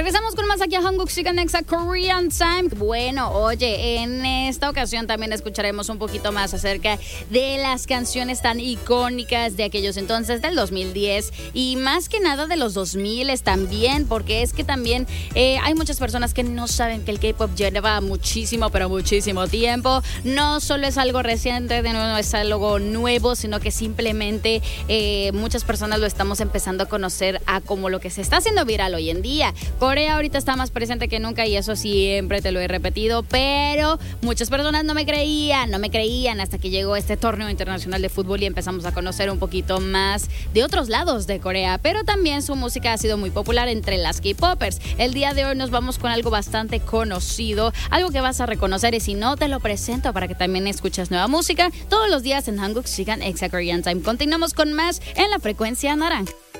Regresamos con más aquí a Hanguk Sigan Nexa Korean Time. Bueno, oye, en esta ocasión también escucharemos un poquito más acerca de las canciones tan icónicas de aquellos entonces, del 2010 y más que nada de los 2000 también, porque es que también hay muchas personas que no saben que el K-pop lleva muchísimo, pero muchísimo tiempo. No solo es algo reciente, no es algo nuevo, sino que simplemente muchas personas lo estamos empezando a conocer a como lo que se está haciendo viral hoy en día. Corea ahorita está más presente que nunca y eso siempre te lo he repetido, pero muchas personas no me creían hasta que llegó este torneo internacional de fútbol y empezamos a conocer un poquito más de otros lados de Corea, pero también su música ha sido muy popular entre las K-popers. El día de hoy nos vamos con algo bastante conocido, algo que vas a reconocer y si no te lo presento para que también escuches nueva música todos los días en Hanguk Sigan Nexa Korean Time. Continuamos con más en la frecuencia naranja.